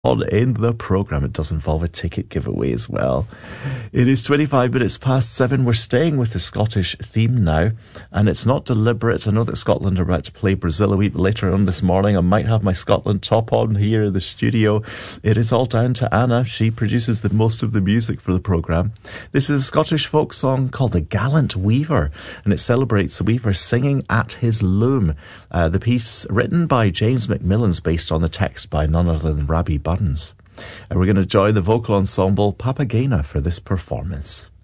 on in the programme. It does involve a ticket giveaway as well. It is 25 minutes past 7. We're staying with the Scottish theme now, and it's not deliberate. I know that Scotland are about to play Brazil a wee bit later on this morning. I might have my Scotland top on here in the studio. It is all down to Anna. She produces the most of the music for the programme. This is a Scottish folk song called The Gallant Weaver, and it celebrates the weaver singing at his loom. The piece, written by James Macmillan, is based on the text by none other than Rabbie Buttons. And we're going to join the vocal ensemble Papagena for this performance.